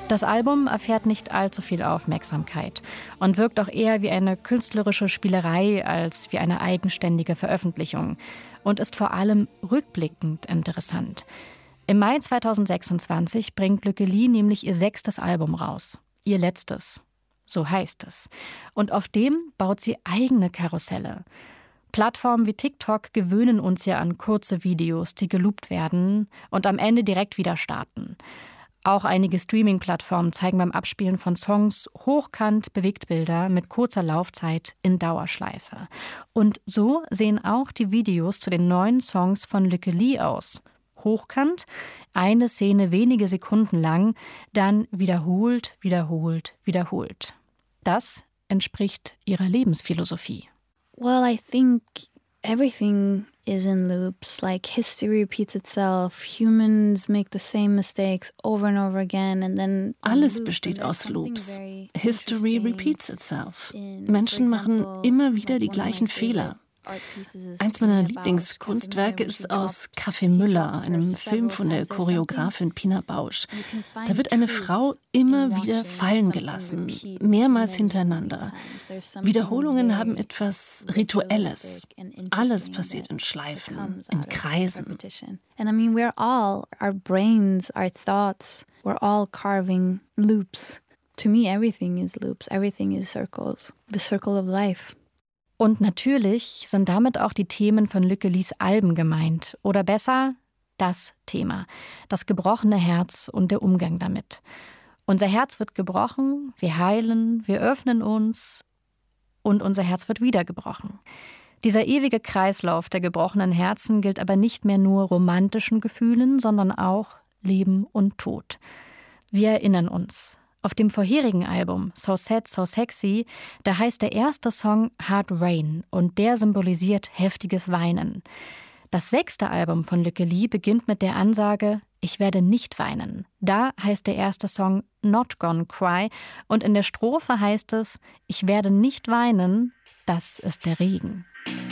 Das Album erfährt nicht allzu viel Aufmerksamkeit und wirkt auch eher wie eine künstlerische Spielerei als wie eine eigenständige Veröffentlichung und ist vor allem rückblickend interessant. Im Mai 2026 bringt Lykke Li nämlich ihr 6. Album raus. Ihr letztes. So heißt es. Und auf dem baut sie eigene Karusselle. Plattformen wie TikTok gewöhnen uns ja an kurze Videos, die geloopt werden und am Ende direkt wieder starten. Auch einige Streaming-Plattformen zeigen beim Abspielen von Songs hochkant Bewegtbilder mit kurzer Laufzeit in Dauerschleife. Und so sehen auch die Videos zu den neuen Songs von Lykke Li aus. Hochkant, eine Szene wenige Sekunden lang, dann wiederholt, wiederholt, wiederholt. Das entspricht ihrer Lebensphilosophie. Well, I think everything is in loops. Like history repeats itself. Humans make the same mistakes over and over again and then alles besteht aus Loops. History repeats itself. Menschen machen immer wieder die gleichen Fehler. Eins meiner Lieblingskunstwerke ist aus Café Müller, einem Film von der Choreografin Pina Bausch. Da wird eine Frau immer wieder fallen gelassen, mehrmals hintereinander. Wiederholungen haben etwas Rituelles. Alles passiert in Schleifen, in Kreisen. And I mean, we're all, our brains, our thoughts, we're all carving loops. To me, everything is loops. Everything is circles. The circle of life. Und natürlich sind damit auch die Themen von Lykke Lis Alben gemeint. Oder besser, das Thema. Das gebrochene Herz und der Umgang damit. Unser Herz wird gebrochen, wir heilen, wir öffnen uns und unser Herz wird wieder gebrochen. Dieser ewige Kreislauf der gebrochenen Herzen gilt aber nicht mehr nur romantischen Gefühlen, sondern auch Leben und Tod. Wir erinnern uns. Auf dem vorherigen Album So Sad, So Sexy, da heißt der erste Song Hard Rain und der symbolisiert heftiges Weinen. Das 6. Album von Lykke Li beginnt mit der Ansage Ich werde nicht weinen. Da heißt der erste Song Not Gonna Cry und in der Strophe heißt es Ich werde nicht weinen, das ist der Regen.